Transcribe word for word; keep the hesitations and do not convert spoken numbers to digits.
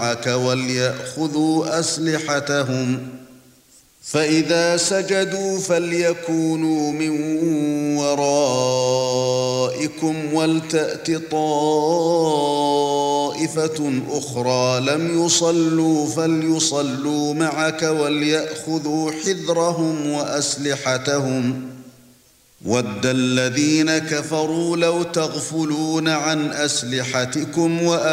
معك وليأخذوا أسلحتهم فإذا سجدوا فليكونوا من ورائكم ولتأت طائفة أخرى لم يصلوا فليصلوا معك وليأخذوا حذرهم وأسلحتهم وَدَّ الَّذِينَ كَفَرُوا لَوْ تَغْفُلُونَ عَنْ أَسْلِحَتِكُمْ وَأَمْتِعَتِكُمْ